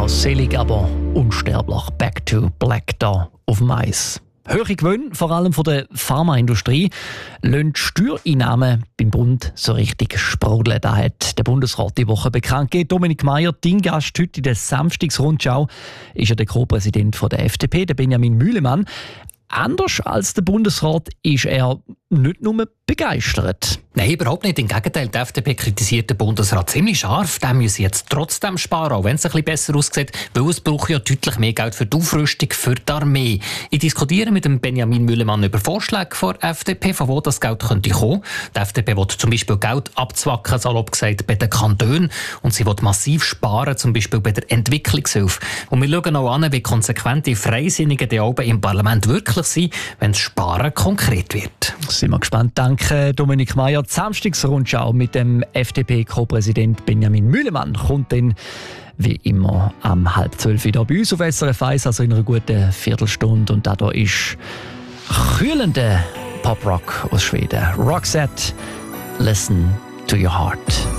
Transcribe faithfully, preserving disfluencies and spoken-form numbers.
Genau, selig, aber unsterblich. Back to Black da auf dem Eis. Höhere Gewinne, vor allem von der Pharmaindustrie, lassen die Steuereinnahmen beim Bund so richtig sprudeln. Das hat der Bundesrat die Woche bekannt gegeben. Dominik Meier, dein Gast heute in der Samstagsrundschau, ist ja der Co-Präsident der F D P, der Benjamin Mühlemann. Anders als der Bundesrat ist er nicht nur begeistert. Nein, überhaupt nicht. Im Gegenteil, die F D P kritisiert den Bundesrat ziemlich scharf. Der muss jetzt trotzdem sparen, auch wenn es ein bisschen besser aussieht, weil es braucht ja deutlich mehr Geld für die Aufrüstung, für die Armee. Ich diskutiere mit dem Benjamin Mühlemann über Vorschläge von der F D P, von wo das Geld könnte kommen. Die F D P will zum Beispiel Geld abzwacken, salopp gesagt, bei den Kantonen. Und sie will massiv sparen, zum Beispiel bei der Entwicklungshilfe. Und wir schauen auch an, wie konsequent die Freisinnigen die oben im Parlament wirklich sind, wenn das Sparen konkret wird. Sind wir gespannt. Danke, Dominik Meier. Die Samstagsrundschau mit dem F D P-Co-Präsident Benjamin Mühlemann kommt dann wie immer am halb zwölf wieder bei uns auf S R F eins, also in einer guten Viertelstunde. Und da ist kühlender Pop-Rock aus Schweden. Roxette, Listen to Your Heart.